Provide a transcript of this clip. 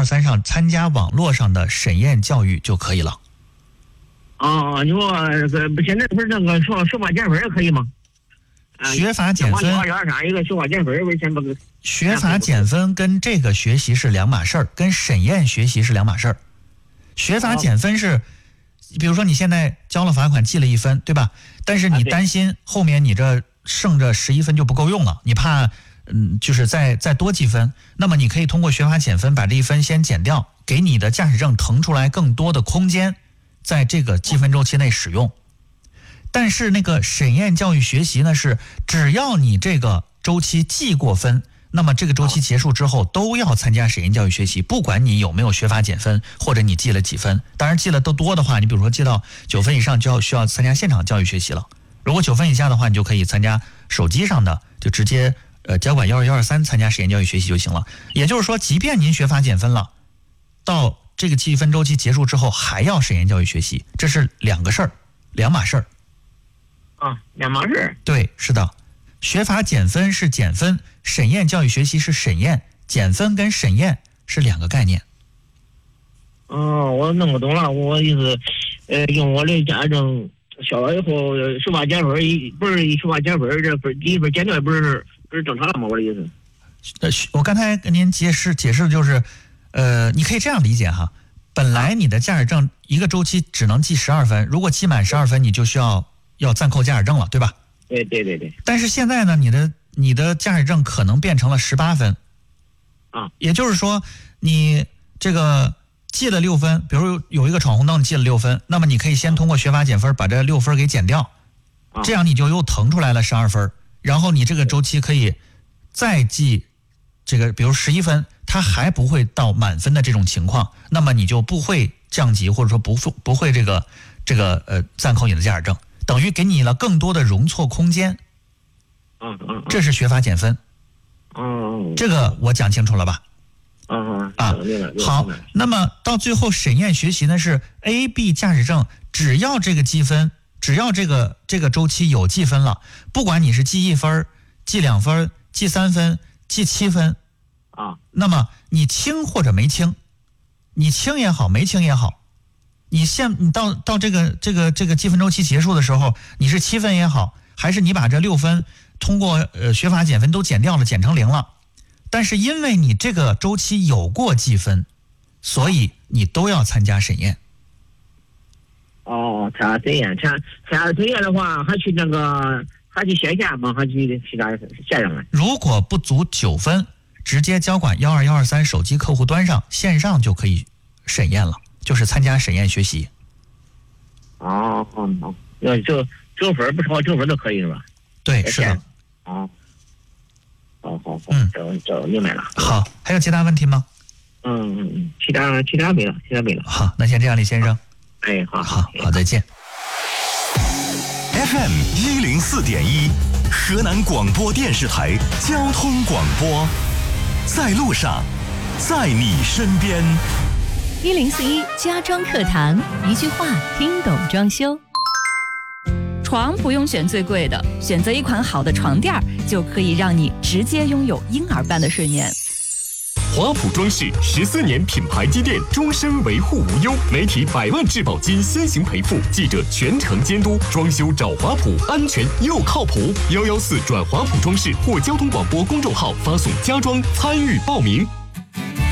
123上参加网络上的审验教育就可以了。 你说现在不是那个学法减分可以吗？ 学法减分 123一个学法减分为先不个。 学法减分跟这个学习是两码事儿，跟审验学习是两码事儿。学法减分是，比如说你现在交了罚款记了1分，对吧？但是你担心后面你这剩着11分就不够用了，你怕就是再多记分，那么你可以通过学法减分把这1分先减掉，给你的驾驶证腾出来更多的空间，在这个记分周期内使用。但是那个审验教育学习呢，是只要你这个周期记过分，那么这个周期结束之后都要参加审验教育学习，不管你有没有学法减分，或者你记了几分。当然记了都多的话，你比如说记到9分以上就需要参加现场教育学习了。如果9分以下的话，你就可以参加手机上的，就直接交管12123参加审验教育学习就行了。也就是说，即便您学法减分了，到这个记分周期结束之后还要审验教育学习，这是两个事儿，两码事儿。 两码事。 对，是的，学法减分是减分，审验教育学习是审验，减分跟审验是两个概念。 我弄不懂了，我意思，用我的驾驶证销了以后，学法减分不是学法减分，这分1分减掉不是正常了吗？我的意思。 我刚才跟您解释的就是，你可以这样理解哈，本来你的驾驶证一个周期只能记12分，如果记满12分，你就需要暂扣驾驶证了，对吧？ 对。但是现在呢，你的驾驶证可能变成了18分，也就是说，你这个记了6分，比如有一个闯红灯记了6分，那么你可以先通过学法减分把这6分给减掉，这样你就又腾出来了12分，然后你这个周期可以再记这个，比如11分，它还不会到满分的这种情况，那么你就不会降级，或者说不会这个暂扣你的驾驶证。等于给你了更多的容错空间，这是学法减分。这个我讲清楚了吧？好，那么到最后审验学习呢是 A、B 驾驶证，只要这个积分，只要这个周期有记分了，不管你是记1分、记2分、记3分、记7分，那么你轻或者没轻，你轻也好，没轻也好。你到这个记分周期结束的时候，你是7分也好，还是你把这6分通过学法减分都减掉了，减成0了，但是因为你这个周期有过记分，所以你都要参加审验。 参加审验，参加审验的话，还去线下吗？还去线上啊？ 如果不足9分，直接交管12123手机客户端上线上就可以审验了。就是参加审验学习。 9分不超9分都可以是吧？ 对，是的。 好，这明白了。 好，还有其他问题吗？ 其他没了， 好，那先这样，李先生。好，再见。 FM 104.1，河南广播电视台交通广播，在路上，在你身边。 1041家装课堂，一句话听懂装修。床不用选最贵的，选择一款好的床垫就可以让你直接拥有婴儿般的睡眠。 华普装饰14年品牌积淀，终身维护无忧，媒体100万质保金先行赔付，记者全程监督，装修找华普，安全又靠谱。114转华普装饰或交通广播公众号发送家装参与报名。